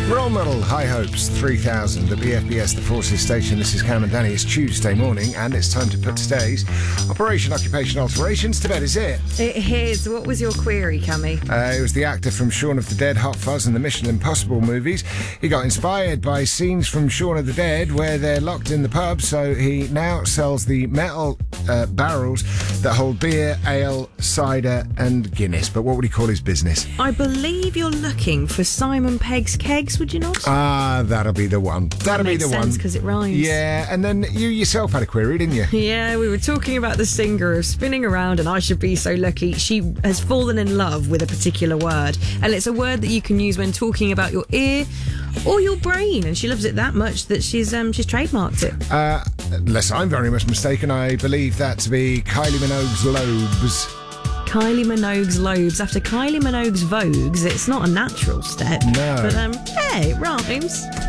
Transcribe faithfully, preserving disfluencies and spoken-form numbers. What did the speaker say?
Role model, High Hopes, three thousand, the B F B S, the Forces Station. This is Cam and Danny. It's Tuesday morning, and it's time to put today's Operation Occupation Alterations to bed, is it? It is. What was your query, Cammy? Uh, it was the actor from Shaun of the Dead, Hot Fuzz, and the Mission Impossible movies. He got inspired by scenes from Shaun of the Dead where they're locked in the pub, so he now sells the metal uh, barrels that hold beer, ale, cider, and Guinness. But what would he call his business? I believe you're looking for Simon Pegg's Kegs, would you not? Ah, that'll be the one. That'll that be makes the sense one. because it rhymes. Yeah, and then you yourself had a query, didn't you? Yeah, we were talking about the singer of Spinning Around and I Should Be So Lucky. She has fallen in love with a particular word, and it's a word that you can use when talking about your ear or your brain, and she loves it that much that she's um she's trademarked it. Uh, unless I'm very much mistaken, I believe that to be Kylie Minogue's lobes. Kylie Minogue's lobes. After Kylie Minogue's Vogues, it's not a natural step. No. But um, hey, it rhymes.